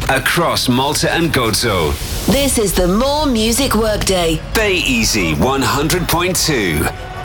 across Malta and Gozo. This is the More Music Workday. Bay Easy 100.2.